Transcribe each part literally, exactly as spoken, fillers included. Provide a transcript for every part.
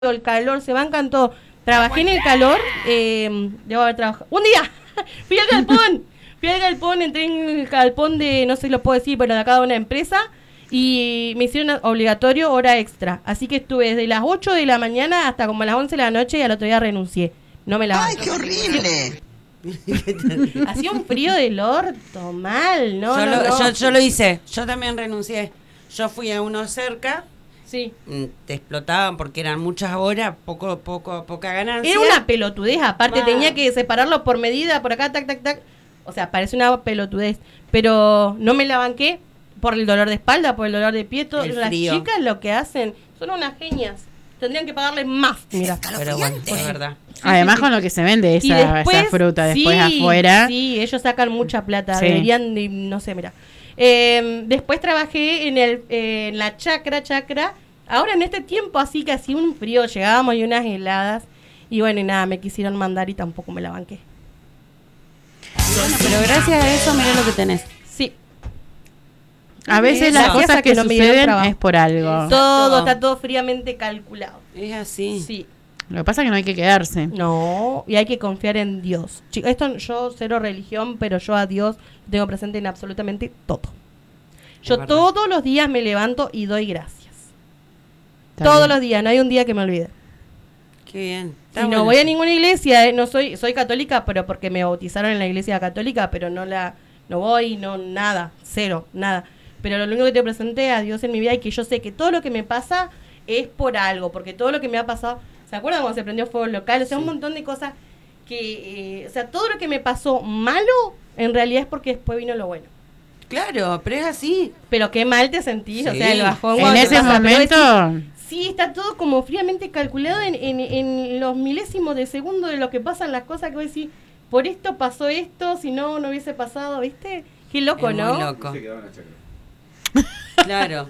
el calor, se bancan todo. Trabajé en el calor, eh, debo haber trabajado. Un día, fui al galpón, fui al galpón, entré en el galpón de, no sé si lo puedo decir, pero de acá de una empresa, y me hicieron obligatorio hora extra. Así que estuve desde las ocho de la mañana hasta como las once de la noche y al otro día renuncié. No me la ¡Ay, qué horrible! Hacía un frío del orto, mal, ¿no? Yo, no, lo, no. Yo, yo lo hice, yo también renuncié. Yo fui a uno cerca, Sí. te explotaban porque eran muchas horas, poco, poco, poca ganancia. Era una pelotudez, aparte Ma. tenía que separarlo por medida, por acá, tac, tac, tac. O sea, parece una pelotudez. Pero no me la banqué por el dolor de espalda, por el dolor de pie. Todo. El Las frío. chicas lo que hacen son unas genias. Tendrían que pagarle más. Mira. Pero bueno, es verdad. Además, sí, sí. con lo que se vende Y esa, después, esa fruta después sí, afuera. Sí, ellos sacan mucha plata. Sí. Deberían, de- no sé, mira. Eh, después trabajé en el eh, en la chacra, chacra. Ahora en este tiempo, así que hacía un frío, llegábamos y unas heladas. Y bueno, y nada, me quisieron mandar y tampoco me la banqué. Bueno, pero gracias a eso, mirá lo que tenés. Sí, A veces Gracias las cosas a que, que no me dieron suceden trabajo. es por algo. todo está todo fríamente calculado. Es así. Sí, Lo que pasa es que no hay que quedarse. no, y hay que confiar en Dios. Chicos, esto yo cero religión, pero yo a Dios lo tengo presente en absolutamente todo. Yo verdad. todos los días me levanto y doy gracias. Está Todos bien. los días, no hay un día que me olvide. Qué bien. Y Está no bueno voy a eso. ninguna iglesia, eh, no soy soy católica, pero porque me bautizaron en la iglesia católica, pero no la no voy, no nada, cero, nada. Pero lo único que te presenté a Dios en mi vida y que yo sé que todo lo que me pasa es por algo, porque todo lo que me ha pasado, ¿se acuerdan cuando se prendió fuego local? O sea, Sí. un montón de cosas que, eh, o sea, todo lo que me pasó malo, en realidad es porque después vino lo bueno. Claro, pero es así. Pero qué mal te sentís, o Sí. sea, el bajón. En cuando te ese pasa, pero momento, decís, sí, está todo como fríamente calculado en, en, en los milésimos de segundo de lo que pasan las cosas que vos decís, por esto pasó esto, si no, no hubiese pasado, ¿viste? Qué loco, Es ¿no? muy loco. Se quedaba en la chacra. Claro.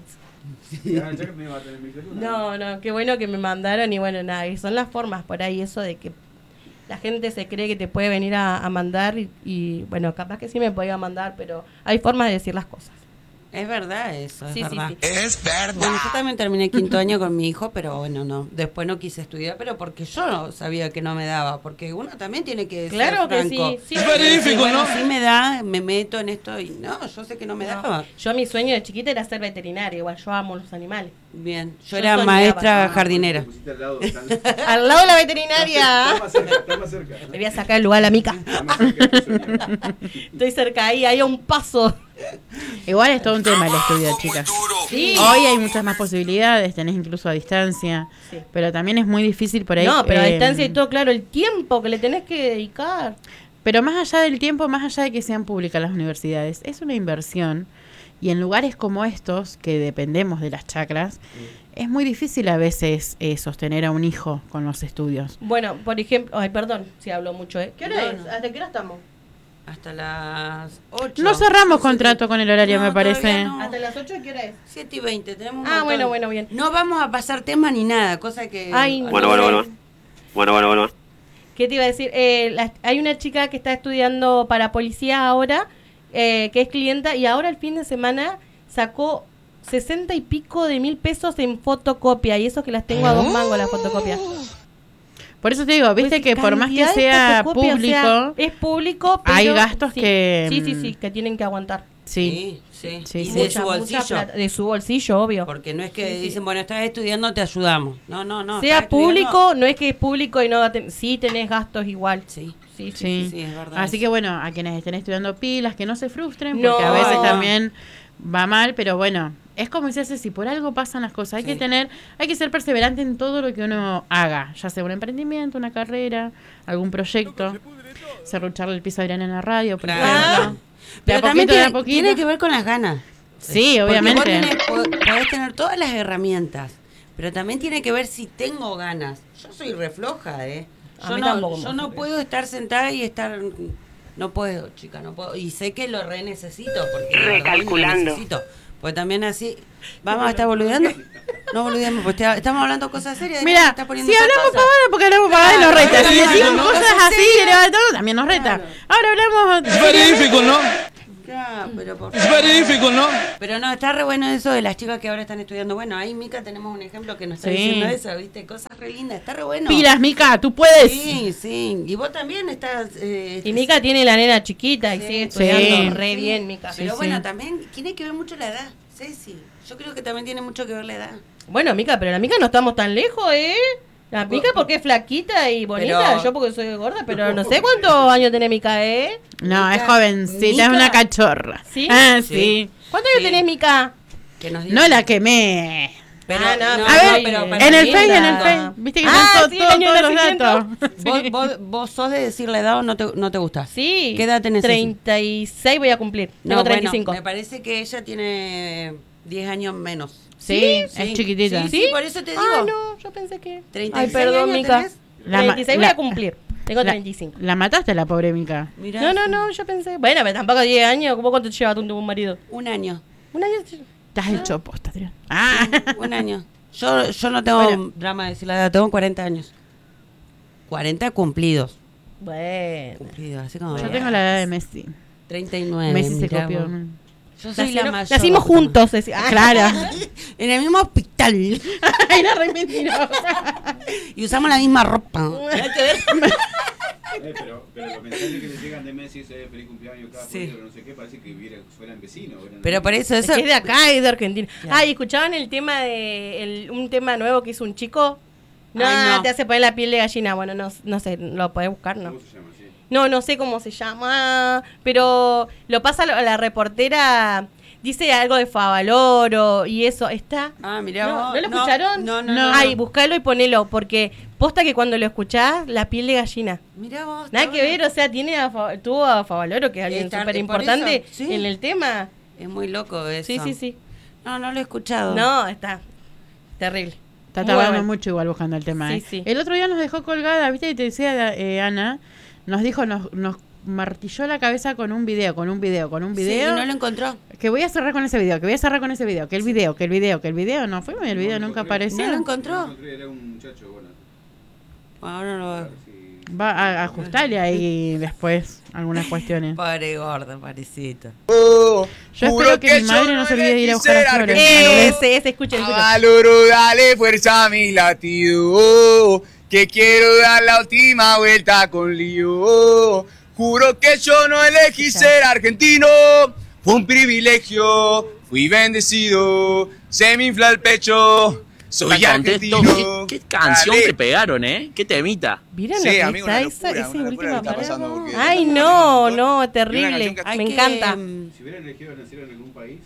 Se quedaba en la chacra, no iba a tener micrófono. No, no, qué bueno que me mandaron y bueno, nada, y son las formas por ahí, eso de que la gente se cree que te puede venir a, a mandar y, y, bueno, capaz que sí me podía mandar, pero hay formas de decir las cosas. Es verdad eso, es Sí, sí, verdad. sí. Es verdad. Bueno, yo también terminé quinto año con mi hijo, pero bueno, no. Después no quise estudiar, pero porque yo no sabía que no me daba. Porque uno también tiene que Claro ser que franco. sí, sí. Y decir, bueno, sí me da, me meto en esto y no, yo sé que no me No. daba. Yo mi sueño de chiquita era ser veterinaria, igual yo amo los animales. Bien, yo, Yo era soñaba. maestra Ah, jardinera. te pusiste al lado, está- Al lado de la Está veterinaria. más cerca, está más cerca. Le voy a sacar el lugar a la mica. Está más cerca de tu sueño. Estoy cerca ahí, hay un paso. igual es todo un tema el estudio, chicas. Sí. Hoy hay muchas más posibilidades, tenés incluso a distancia, Sí. pero también es muy difícil por ahí. No, pero a eh, distancia y todo, claro, el tiempo que le tenés que dedicar. Pero más allá del tiempo, más allá de que sean públicas las universidades, es una inversión. Y en lugares como estos, que dependemos de las chacras, es muy difícil a veces eh, sostener a un hijo con los estudios. Bueno, por ejemplo, ay, perdón si hablo mucho, ¿eh? ¿Qué hora No, es? no. ¿Hasta qué hora estamos? Hasta las ocho. No cerramos No sé contrato qué- con el horario, No, me parece. todavía no. ¿Hasta las ocho? ¿Qué hora es? siete y veinte, tenemos un Ah, montón. bueno, bueno, bien. No vamos a pasar tema ni nada, cosa que... Ay, no bueno, sé. bueno, bueno. Bueno, bueno, bueno. ¿Qué te iba a decir? Eh, la- hay una chica que está estudiando para policía ahora, eh, que es clienta, y ahora el fin de semana sacó sesenta y pico de mil pesos en fotocopia, y eso que las tengo a dos mangos las fotocopias. Por eso te digo, viste Pues, que por más que cantidad de sea fotocopias, público, o sea, es público, pero hay gastos sí, que, Sí, sí, mm, sí, que tienen que aguantar. sí, Sí, sí. Sí, y sí. de Mucha, su mucha bolsillo. plata, de su bolsillo, obvio. Porque no es que Sí, sí. dicen, bueno, estás estudiando, te ayudamos. No, no, no. Sea estás estudiando- público, no es que es público y no va a ten- sí tenés gastos igual. Sí, Sí, sí. sí. sí, es verdad. Así que bueno, a quienes estén estudiando pilas, que no se frustren, No. porque a veces también va mal, pero bueno, es como se hace, si por algo pasan las cosas, hay Sí. que tener, hay que ser perseverante en todo lo que uno haga, ya sea un emprendimiento, una carrera, algún proyecto, serrucharle el piso a Adriana en la radio, por Claro. ejemplo. De Pero a también poquito, de a tiene, poquito. tiene que ver con las ganas. Sí, Porque obviamente. vos tenés- po- podés tener todas las herramientas, pero también tiene que ver si tengo ganas. Yo soy refloja, ¿eh? A Yo mí no, tampoco me yo no gusta. puedo estar sentada y estar... No puedo, chica, no puedo. Y sé que lo re necesito, porque de verdad lo Recalculando. necesito. Pues también así... ¿Vamos a estar boludeando? No boludeamos, pues te- estamos hablando cosas serias. Mira, Está poniendo si esas hablamos cosas. pavadas, porque hablamos pavadas y nos reta. Si Claro, decimos no, cosas cosas así, serias. y todo, también nos reta. Ahora hablamos... Verífico, ¿no? Claro, pero por It's very difficult, ¿no? Pero no, está re bueno eso de las chicas que ahora están estudiando. Bueno, ahí, Mica, tenemos un ejemplo que nos está Sí. diciendo eso, ¿viste? Cosas re lindas, está re bueno. Pilas, Mica, tú puedes. Sí, sí. Y vos también estás... Eh, Y Mica tiene la nena chiquita y Sí. sigue estudiando Sí. re sí. bien, Mica. Pero Sí, bueno, sí. también tiene que ver mucho la edad, Ceci. Yo creo que también tiene mucho que ver la edad. Bueno, Mica, pero la Mica no estamos tan lejos, ¿eh? La Mica porque es flaquita y bonita, Pero- yo porque soy gorda, pero no sé cuántos años tiene Mica, ¿eh? No, es Mica- jovencita, es Mica- una cachorra. ¿Sí? Ah, Sí. sí. ¿Cuántos años Sí. tenés, Mica? Que nos diga. No la quemé. Pero, Ah, no, no, A ver, pero en para en el mí, Face, en el la- Face. Viste que Ah, están to- sí, to- el año de todos los nacimiento. datos. ¿Vos, Sí. vos, vos sos de decir la edad o no te, no te gusta? Sí. ¿Qué edad tenés, Ceci? treinta y seis voy a cumplir. Tengo No, treinta y bueno, cinco. me parece que ella tiene diez años menos. Sí, es chiquitita. Sí, sí, por eso te digo. Ah, no, yo pensé que... treinta y Ay, seis perdón, años Mica. tenés. La ma- treinta y seis voy la- a cumplir. Tengo La, treinta y cinco. la mataste la pobre Mica. Mirá, No, no, no, yo pensé... Bueno, pero tampoco diez años. ¿Cómo cuánto te lleva tu un marido? Un año. Un año... Estás hecho posta, Adrián. Ah. Un año. Yo, yo no tengo Bueno. drama de decir la edad, tengo cuarenta años. cuarenta cumplidos. Bueno. Cumplidos, así como. Yo tengo la edad de Messi. treinta y nueve. Messi se mirá copió. vos. ¿no? Yo soy la Nacieron- mayor. Nacimos juntos. decía. Ah, Claro. En el mismo hospital. Ay, la re mentirosa. Y usamos la misma ropa. Eh, pero, pero los mensajes que le llegan de Messi, ese feliz cumpleaños, cada Sí. partido, no sé qué, parece que hubiera, fueran vecinos. fueran- Pero por eso, Es eso. que es de acá, es de Argentina. Claro. Ay, ¿escuchaban el tema de el- un tema nuevo que hizo un chico? No, Ay, no. te hace poner la piel de gallina. Bueno, no, no sé, lo podés buscar, ¿no? ¿Cómo se llama así? No, no sé cómo se llama, pero lo pasa a la reportera, dice algo de Favaloro y eso, está... Ah, mirá No, vos. ¿no lo escucharon? No, no, No. no. Ay, buscalo y ponelo, porque posta que cuando lo escuchás, la piel de gallina. Mirá vos. Nada está que bueno. ver, o sea, tiene a, Fa- tuvo a Favaloro, que es alguien Está- súper por importante eso, sí. en el tema. Es muy loco eso. Sí, sí, sí. No, no lo he escuchado. No, está terrible. Está Muy tardando bueno. mucho igual buscando el tema. Sí, ¿eh? sí. El otro día nos dejó colgada, viste, y te decía eh, Ana, nos dijo, nos, nos martilló la cabeza con un video, con un video, con un Sí, video. y no lo encontró. Que voy a cerrar con ese video, que voy a cerrar con ese video, que el video, que el video, que el video. No fuimos y el video No lo nunca encontré. apareció. ¿No lo No encontró? encontré, era un muchacho, bueno. Ahora no lo veo. Sí. Va a ajustarle ahí después algunas cuestiones. Pobre gordo, parecito. Yo espero que mi madre no se olvide de ir a buscar a Flores. Ese, ese, escuchen, escuchen. Valoro, dale fuerza a mi latido, que quiero dar la última vuelta con lío. Juro que yo no elegí ser argentino, fue un privilegio, fui bendecido, se me infla el pecho, soy Está contento. argentino. ¿Qué, qué canción Dale. te pegaron, eh? ¿Qué temita? ¿Vieron Sí, lo que amigo, está una esa, locura, ese una locura último lo que está párrafo? pasando, porque Ay, están no, cantando un no, montón. Y una terrible. canción que- Hay Me que, encanta. mm, Si hubieran elegido nacer en algún país,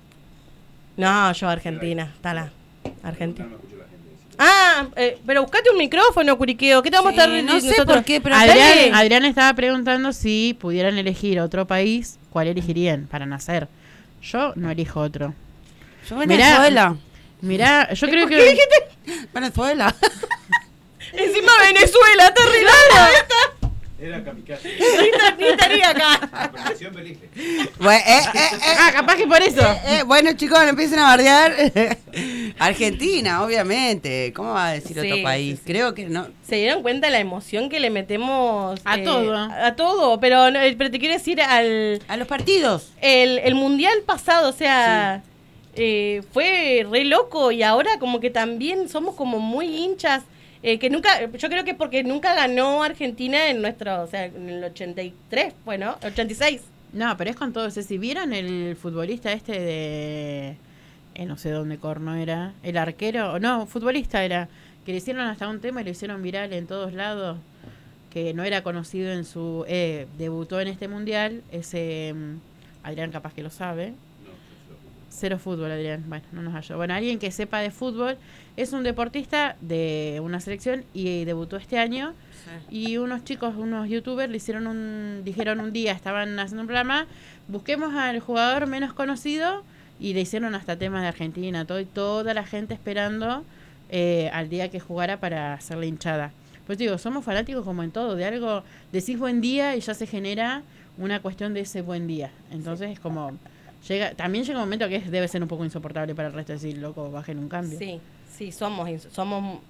No, yo Argentina, está la Argentina. no me escuchó la gente decir. Ah, eh, pero buscate un micrófono, Curiqueo. ¿Qué te vamos Sí, a estar no sé nosotros? por qué, pero Dale. Adrián, Adrián estaba preguntando si pudieran elegir otro país, ¿cuál elegirían para nacer? Yo no elijo otro. Yo Mirá, Venezuela. Mirá, yo creo ¿Qué que... dijiste? Venezuela. Encima Venezuela, terrible. Era kamikaze. Ni estaría acá. La pronunciación belige. Bueno, eh, eh, eh, Ah, capaz que por eso. eh, bueno, chicos, no empiecen a bardear. Argentina, obviamente. ¿Cómo va a decir Sí, otro país? sí, sí. Creo que no. ¿Se dieron cuenta la emoción que le metemos? A todo. A, a todo, pero, no, pero te quiero decir al... A los partidos. El, el mundial pasado, o sea, eh, fue re loco y ahora como que también somos como muy hinchas, eh, que nunca, yo creo que porque nunca ganó Argentina en nuestro, o sea, en el ochenta y tres, bueno, ochenta y seis. No, pero es con todo eso. Si vieron el futbolista este de... eh, no sé dónde corno era. El arquero, no, futbolista era. Que le hicieron hasta un tema y lo hicieron viral en todos lados. Que no era conocido en su... Eh, debutó en este mundial. Ese... mm, Adrián capaz que lo sabe. Cero fútbol, Adrián. Bueno, no nos ayudó. Bueno, alguien que sepa de fútbol. Es un deportista de una selección y debutó este año. Y unos chicos, unos youtubers, le hicieron un, dijeron un día, estaban haciendo un programa, busquemos al jugador menos conocido y le hicieron hasta temas de Argentina, todo, y toda la gente esperando eh, al día que jugara para hacerle hinchada. Pues digo, somos fanáticos como en todo, de algo, decís buen día y ya se genera una cuestión de ese buen día. Entonces es como, llega también llega un momento que es, debe ser un poco insoportable para el resto decir, loco, bajen un cambio. Sí, sí, somos, ins- somos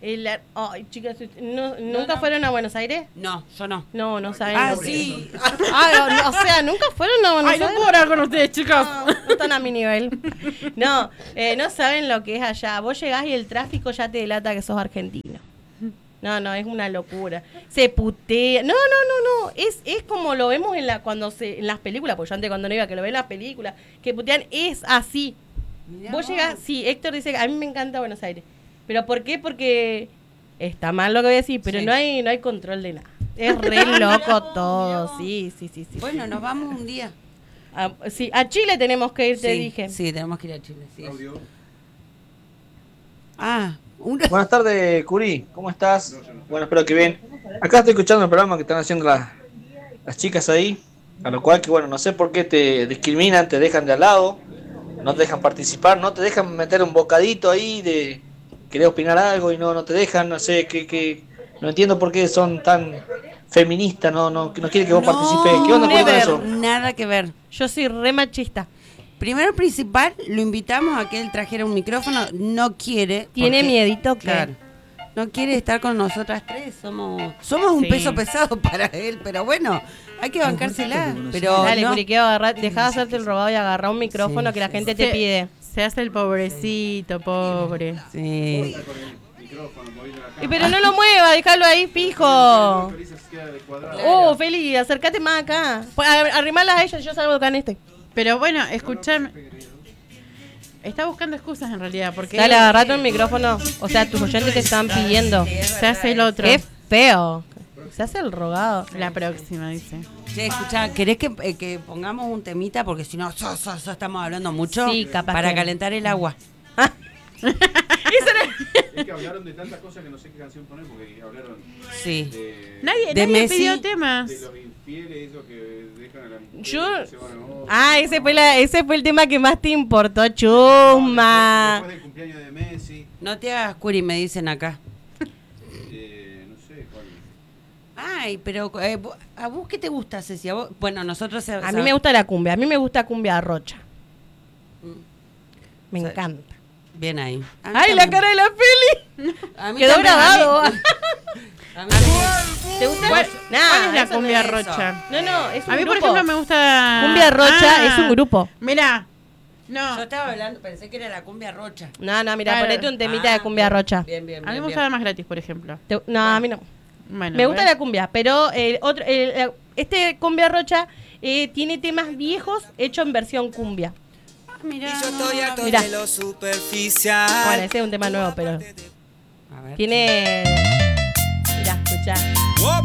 El, ay, chicas, ¿no, ¿nunca fueron a Buenos Aires? No, yo no. No, no saben. Ah, lo que sí. es. Ah, no, o sea, ¿nunca fueron a Buenos Ay, no Aires? puedo hablar con ustedes, chicos. No, no están a mi nivel. No, eh, no saben lo que es allá. Vos llegás y el tráfico ya te delata que sos argentino. No, no, es una locura. Se putea. No, no, no, no. Es, es como lo vemos en la cuando se en las películas, porque yo antes cuando no iba, que lo ven en las películas, que putean, es así. Mirá Vos vos. llegás, sí, Héctor dice que a mí me encanta Buenos Aires. ¿Pero por qué? Porque está mal lo que voy a decir, pero Sí. no hay no hay control de nada. Es re loco todo, sí, sí, sí, sí. Bueno, nos vamos un día. A, sí, a Chile tenemos que ir, te sí, dije. Sí, tenemos que ir a Chile. Sí. Audio. Ah, una. Buenas tardes, Curi, ¿cómo estás? Bueno, espero que bien. Acá estoy escuchando el programa que están haciendo las, las chicas ahí, a lo cual que bueno, no sé por qué te discriminan, te dejan de al lado, no te dejan participar, no te dejan meter un bocadito ahí de querer opinar algo y no, no te dejan, no sé, que, que no entiendo por qué son tan feministas, no, no, no quieren que vos No, participes. ¿Qué onda con never. eso? Nada que ver. Yo soy re machista. Primero principal, lo invitamos a que él trajera un micrófono. No quiere. Tiene porque- miedito que... Claro. No quiere estar con nosotras tres. Somos somos un Sí. peso pesado para él. Pero bueno, hay que bancársela. Pero Dale, no. Curiqueo, agarra, dejá de hacerte el robado y agarrá un micrófono Sí, que la sí, gente sí. te pide. Se hace el pobrecito, pobre. Sí. Con el micrófono, moviendo la Y cámara. pero no lo mueva, déjalo ahí fijo. Feliz se queda de cuadrado. Oh, Feli, acércate más acá. Pues, a- Arrimalas a ella, yo salgo acá en este. Pero bueno, escuchame. Está buscando excusas en realidad, porque Dale, agarrate un micrófono. O sea, tus oyentes te están pidiendo. se hace el otro. Es feo. Se hace el rogado. La próxima, dice. Che, escuchá, ¿querés que, eh, que pongamos un temita? Porque si no, so, so, so, estamos hablando mucho. Sí, capaz Para que- calentar el agua. Es que hablaron de tantas cosas que no sé qué canción poner porque hablaron Sí. de, Nadie, De nadie Messi. pidió temas. de los infieles, esos que dejan a la mujer. Yo- que se van a otro. Ah, ese fue, la, ese fue el tema que más te importó, chuma. Después del cumpleaños de Messi, No te hagas curi, me dicen acá. eh, no sé cuál. Ay, pero eh, vo- ¿a vos qué te gusta, Ceci? ¿A vos? Bueno, nosotros... A mí me gusta la cumbia. A mí me gusta cumbia rocha. Mm. Me Sí. encanta. Bien ahí. A mí ¡Ay, la también. cara de la Feli! A mí Quedó también, a mí- grabado. a mí también. ¿Te gusta? ¿Cuál, Nah, cuál es la eso no cumbia es eso. rocha? No, no, es un A mí, por grupo. ejemplo, me gusta. Cumbia rocha Ah, es un grupo. Mirá. No. Yo estaba hablando, pensé que era la cumbia rocha. No, no, mira, Claro. ponete un temita Ah, de cumbia bien, rocha. Bien, bien, bien. A mí me bien. gusta más gratis, por ejemplo. Te- no, a mí no. Bueno, Me gusta ¿ves? la cumbia, pero el otro, el- el- este cumbia rocha eh, tiene temas viejos hechos en versión cumbia. Ah, mirá, Y yo estoy no, harto Mirá. de lo superficial. Bueno, ese es un tema nuevo, pero A ver. tiene... Mirá, escuchá. Oh,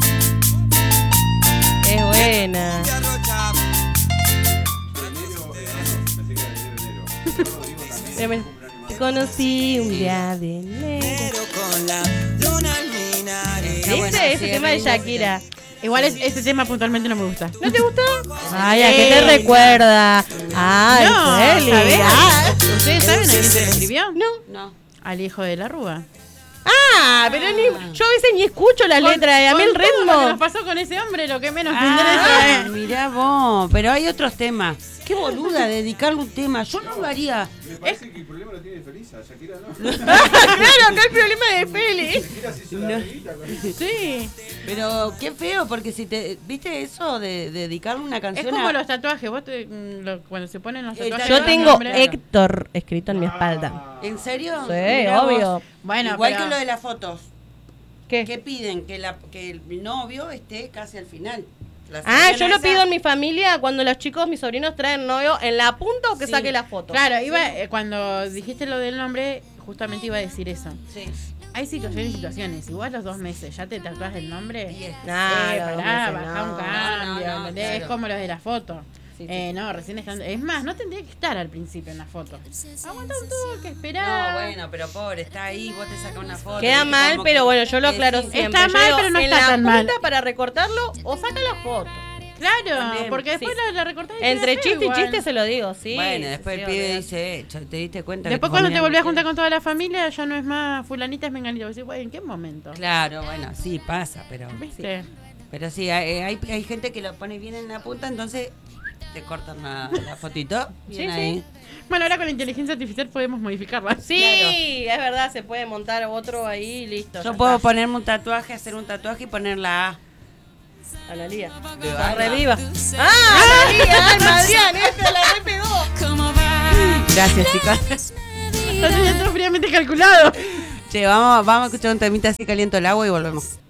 Es buena. ya rocha. Enero, eh, no, me seguía de enero, enero. Rodrigo también. Te conocí un día de enero. Pero con la luna al minares. Está buena, ¿Viste? Ese sí, tema de es re Shakira. Igual es- ese tema puntualmente no me gusta. ¿No te gusta? Ay, ¿a qué te Eh, recuerda? Ay, no, Feli. ¿sabés? Ah. ¿Ustedes saben a quién se lo escribió? No. No. Al hijo de la Rúa. Ah, pero ni, yo a veces ni escucho las letras, a mí el Con todo lo que nos ritmo. pasó con ese hombre, lo que menos me Ah, interesa es. mirá vos, pero hay otros temas. Qué boluda dedicarle un tema. Yo no lo haría. Me parece que el problema lo tiene Felisa, Shakira no. Claro, acá el problema de Feli. Shakira se hizo la amiguita con eso. Sí. Pero qué feo, porque si te. ¿Viste eso de, de dedicarle una Es canción como a. los tatuajes. Vos te- mm, lo- cuando se ponen los Eh, tatuajes. Yo Claro, tengo nombre. Héctor escrito en mi espalda. ¿En serio? Sí, Mirá vos. obvio. Bueno, Igual pero- que lo de las fotos. ¿Qué? ¿Qué piden? Que, la, que el novio esté casi al final. La Ah, señora yo lo esa- pido en mi familia cuando los chicos, mis sobrinos traen novio en la punta o que Sí. saque la foto. Claro, iba, eh, cuando dijiste lo del nombre, justamente iba a decir eso. Sí. Hay situaciones y situaciones. Igual los dos meses ya te tatuás el nombre. Y es- Nah, eh, los dos pará, meses bajá un no. cambio, No, no, no, ¿entendés? claro. Es como los de la foto. Sí, sí. Eh, no, recién están. Es más, no tendría que estar al principio en la foto. Aguanta un toque, esperar. No, bueno, pero pobre, está ahí, vos te sacas una foto. Queda ¿viste? mal, Como pero que- bueno, yo lo que aclaro sí. siempre. Está Yo mal, digo, pero no en está la tan punta mal. para recortarlo o saca la foto. Claro, También, porque después sí. la, la recortás y Entre queda feo chiste y igual. chiste se lo digo, sí. Bueno, después sí, el pibe olvidate. dice, eh, ya te diste cuenta que Después tu cuando te familia volvés a no juntar quiere. con toda la familia, ya no es más fulanita, es menganita. Vos decís, "Güey, ¿en qué momento? Claro, bueno, sí, pasa, pero... ¿Viste? Pero sí, hay, hay, hay gente que lo pone bien en la punta, entonces te cortan la, la fotito. Bien Sí, ahí. sí. Bueno, ahora con la inteligencia artificial podemos modificarla. Sí, es verdad, se puede montar otro ahí y listo. Yo ya puedo está. ponerme un tatuaje, hacer un tatuaje y poner la A. Analía. De La Alma. reviva. ¡Ah! Analía, Alma, Adrián, esta la re pegó. Gracias, chicos. Está todo fríamente calculado. Che, vamos, vamos a escuchar un temita así caliento el agua y volvemos.